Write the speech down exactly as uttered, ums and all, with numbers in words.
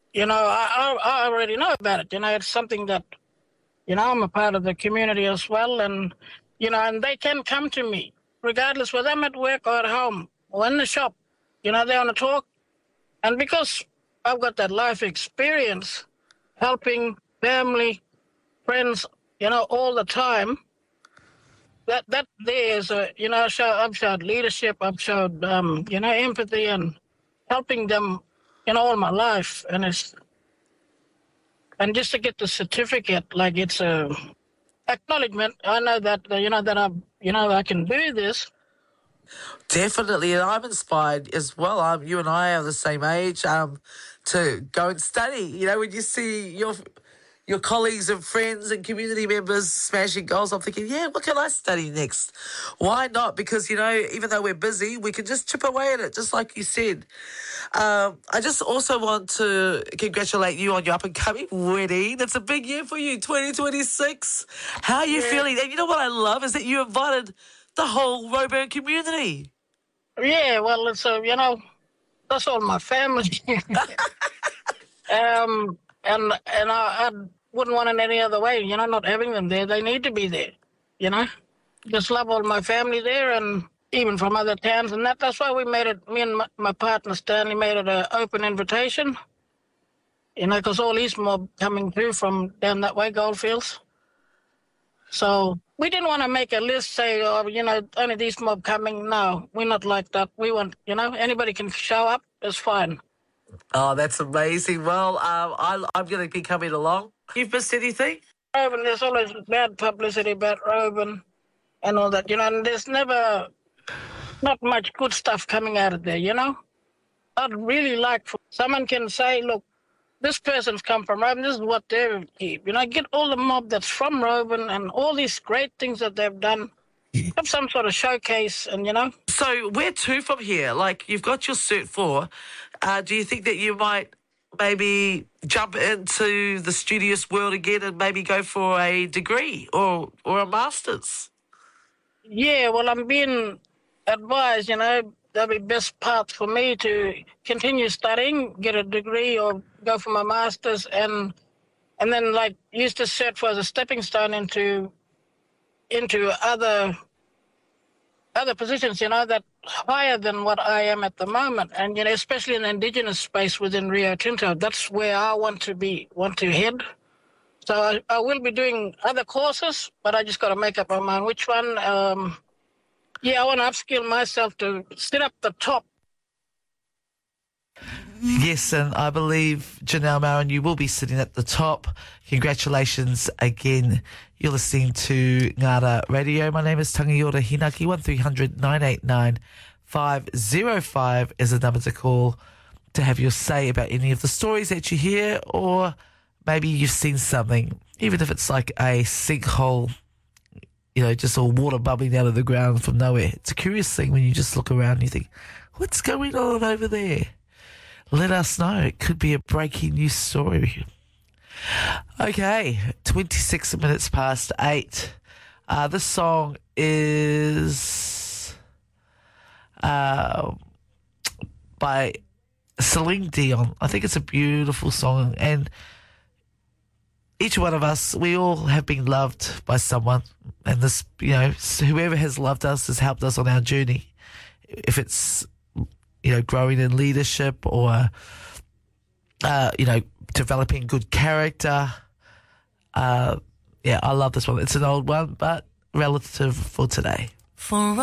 you know, I, I, I already know about it. You know, it's something that, you know, I'm a part of the community as well. And, you know, and they can come to me, regardless whether I'm at work or at home or in the shop. You know, they want to talk. And because I've got that life experience, helping family, friends, you know, all the time, that that there is a, you know, show, I've showed leadership, I've showed, um, you know, empathy and helping them in all my life. And it's, and just to get the certificate, like it's a acknowledgement. I know that, uh, you know, that I, you know, I can do this. Definitely, and I'm inspired as well. Um, you and I are the same age. Um, to go and study. You know, when you see your your colleagues and friends and community members smashing goals, I'm thinking, yeah, what can I study next? Why not? Because, you know, even though we're busy, we can just chip away at it, just like you said. Um, I just also want to congratulate you on your up-and-coming wedding. It's a big year for you, twenty twenty-six. How are you Yeah. feeling? And you know what I love is that you invited the whole Roebourne community. Yeah, well, it's, uh, you know, that's all my family. um, and and I, I wouldn't want it any other way, you know, not having them there. They need to be there, you know. Just love all my family there and even from other towns. And that that's why we made it, me and my, my partner Stanley made it an open invitation, you know, because all East Mob coming through from down that way, Goldfields. So we didn't want to make a list, say, oh, you know, only these mob coming. No, we're not like that. We want, you know, anybody can show up. It's fine. Oh, that's amazing. Well, um, I, I'm going to be coming along. You've missed anything? Rowan, there's always bad publicity about Rowan and all that, you know, and there's never, not much good stuff coming out of there, you know. I'd really like for someone can say, look, this person's come from Rowan, this is what they keep. You know, get all the mob that's from Rowan and all these great things that they've done. Have some sort of showcase and, you know. So where to from here? Like, you've got your Cert four. Uh, do you think that you might maybe jump into the studious world again and maybe go for a degree or, or a master's? Yeah, well, I'm being advised, you know, that'll be best path for me to continue studying, get a degree or go for my master's and and then like use the cert for as a stepping stone into into other other positions, you know, that higher than what I am at the moment. And, you know, especially in the Indigenous space within Rio Tinto, that's where I want to be, want to head. So I, I will be doing other courses, but I just got to make up my mind which one. Um, yeah, I want to upskill myself to sit up the top. Yes, and I believe, Janelle Marin, you will be sitting at the top. Congratulations again. You're listening to Ngara Radio. My name is Tangiora Hinaki. one three hundred nine eight nine five oh five is the number to call to have your say about any of the stories that you hear, or maybe you've seen something, even if it's like a sinkhole, you know, just all water bubbling out of the ground from nowhere. It's a curious thing when you just look around and you think, what's going on over there? Let us know. It could be a breaking news story. Okay, twenty-six minutes past eight. Uh, this song is uh, by Celine Dion. I think it's a beautiful song, and each one of us, we all have been loved by someone, and this, you know, whoever has loved us has helped us on our journey. If it's, you know, growing in leadership or, uh, you know, developing good character. Uh, yeah, I love this one. It's an old one, but relative for today. For